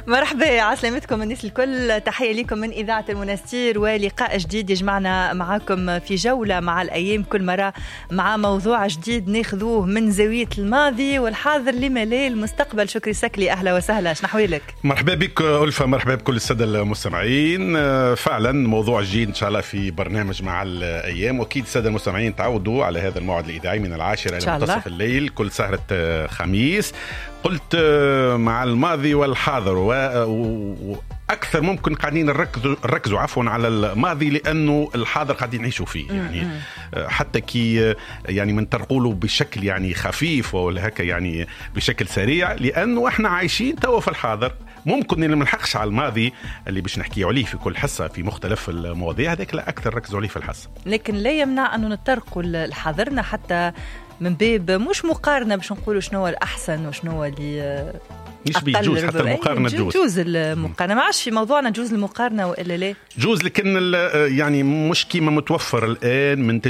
مرحبا عسلامتكم الناس الكل، تحية لكم من إذاعة المنستير ولقاء جديد يجمعنا معكم في جولة مع الأيام، كل مرة مع موضوع جديد ناخذوه من زاوية الماضي والحاضر لما لا المستقبل. شكري سكلي، أهلا وسهلا، شنحويلك؟ مرحبا بك ألفة، مرحبا بكل السادة المستمعين. فعلا موضوع جديد إن شاء الله في برنامج مع الأيام، وأكيد السادة المستمعين تعودوا على هذا الموعد الإذاعي من 10 إلى منتصف الليل كل سهرة خميس. قلت مع الماضي والحاضر وأكثر ممكن قاعدين نركزوا عفوا على الماضي لأنه الحاضر قاعدين نعيشوا فيه، يعني حتى كي يعني من تقولوا بشكل يعني خفيف ولا هكا يعني بشكل سريع، لأنه احنا عايشين توا في الحاضر. ممكن اللي منحقش على الماضي اللي باش نحكي عليه في كل حصة في مختلف المواضيع هذاك لا أكثر ركزوا عليه في الحصة، لكن لا يمنع أنه نتطرقوا لحاضرنا حتى من باب مش مقارنة باش نقولوا شنو هو الأحسن وشنو هو اللي مش بيجوز حتى المقارنة جوز المقارنة، ما عادش في موضوعنا جوز المقارنة وإلا لا جوز، لكن يعني مش كيما متوفر الآن من